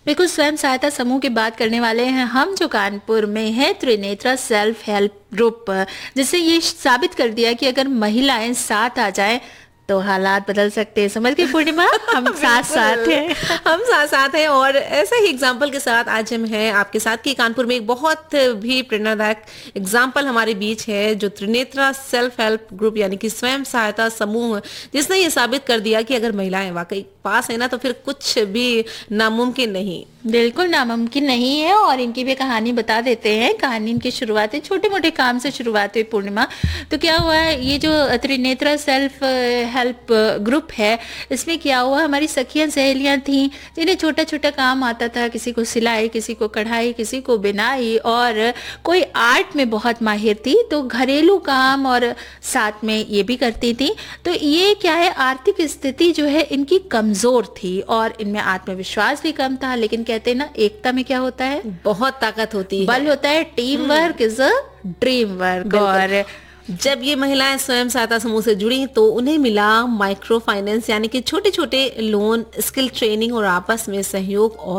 बिल्कुल, स्वयं सहायता समूह की बात करने वाले हैं हम, जो कानपुर में है त्रिनेत्रा सेल्फ हेल्प ग्रुप, जिससे ये साबित कर दिया कि अगर महिलाएं साथ आ जाएं तो हालात बदल सकते हैं। समझ गई पूर्णिमा, हम साथ साथ हैं। हम साथ साथ हैं। और ऐसे ही एग्जाम्पल के साथ आज हम हैं आपके साथ कि कानपुर में एक बहुत भी प्रेरणादायक एग्जाम्पल हमारे बीच है, जो त्रिनेत्रा सेल्फ हेल्प ग्रुप यानी कि स्वयं सहायता समूह, जिसने ये साबित कर दिया कि अगर महिलाएं वाकई पास है ना तो फिर कुछ भी नामुमकिन नहीं। बिल्कुल नामुमकिन नहीं है। और इनकी भी कहानी बता देते हैं। कहानी इनकी शुरुआत है छोटे मोटे काम से शुरुआत हुई पूर्णिमा। तो क्या हुआ है, ये जो त्रिनेत्रा सेल्फ हेल्प ग्रुप है, इसमें क्या हुआ, हमारी सखियां सहेलियां थीं जिन्हें छोटा छोटा काम आता था, किसी को सिलाई, किसी को कढ़ाई, किसी को बिनाई, और कोई आर्ट में बहुत माहिर थी, तो घरेलू काम और साथ में ये भी करती थी। तो ये क्या है, आर्थिक स्थिति जो है इनकी कमजोर थी और इनमें आत्मविश्वास भी कम था। लेकिन कहते हैं ना, एकता में क्या होता है, बहुत ताकत होती है, बल होता है। Team work is a dream work. और जब ये महिलाएं स्वयं सहायता समूह से जुड़ी तो उन्हें मिला माइक्रो फाइनेंस यानी कि छोटे छोटे लोन, स्किल ट्रेनिंग और आपस में सहयोग और